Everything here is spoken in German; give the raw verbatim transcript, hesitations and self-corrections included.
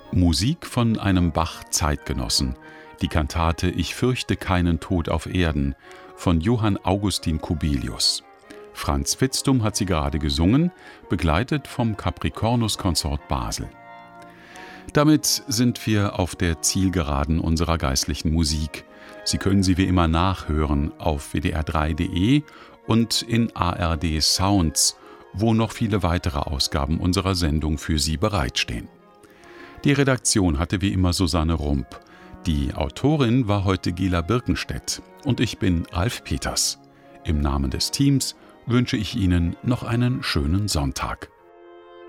Musik von einem Bach-Zeitgenossen. Die Kantate »Ich fürchte keinen Tod auf Erden« von Johann Augustin Kubilius. Franz Vitzthum hat sie gerade gesungen, begleitet vom Capricornus Consort Basel. Damit sind wir auf der Zielgeraden unserer geistlichen Musik. Sie können sie wie immer nachhören auf w d r drei punkt d e und in A R D Sounds, wo noch viele weitere Ausgaben unserer Sendung für Sie bereitstehen. Die Redaktion hatte wie immer Susanne Rump. Die Autorin war heute Gela Birkenstedt und ich bin Ralf Peters. Im Namen des Teams wünsche ich Ihnen noch einen schönen Sonntag.